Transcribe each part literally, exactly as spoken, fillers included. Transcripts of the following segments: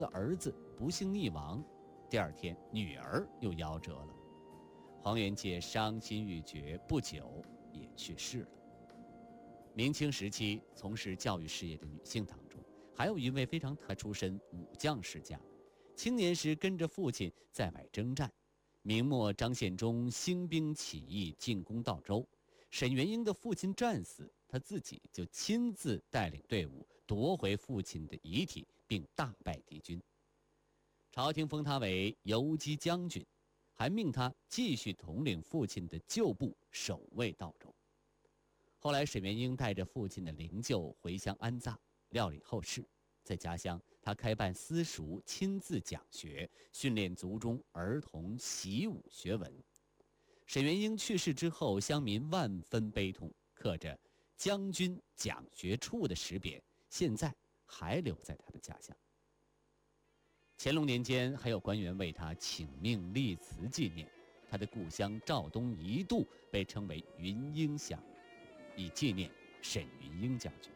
的儿子不幸溺亡，第二天女儿又夭折了。黄元介伤心欲绝，不久也去世了。明清时期从事教育事业的女性当中，还有一位非常特出身武将世家，青年时跟着父亲在外征战。明末张献忠兴兵起义进攻道州，沈元英的父亲战死，他自己就亲自带领队伍夺回父亲的遗体，并大败敌军。朝廷封他为游击将军，还命他继续统领父亲的旧部，守卫道州。后来沈元英带着父亲的灵柩回乡安葬，料理后事。在家乡，他开办私塾，亲自讲学，训练族中儿童习武学文。沈元英去世之后，乡民万分悲痛，刻着“将军讲学处”的石匾，现在还留在他的家乡。乾隆年间，还有官员为他请命立祠纪念。他的故乡肇东一度被称为云英乡，以纪念沈云英将军。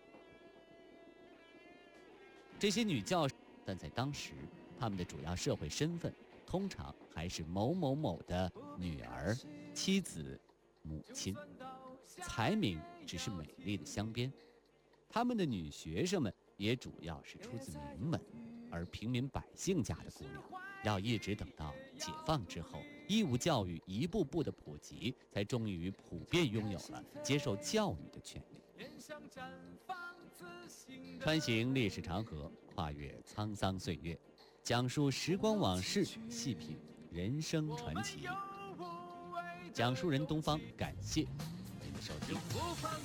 这些女教师，但在当时，她们的主要社会身份通常还是某某某的女儿、妻子、母亲，才名只是美丽的镶边。她们的女学生们也主要是出自名门，而平民百姓家的姑娘，要一直等到解放之后，义务教育一步步的普及，才终于普遍拥有了接受教育的权利。穿行历史长河，跨越沧桑岁月，讲述时光往事，细品人生传奇。讲述人东方，感谢您的收听。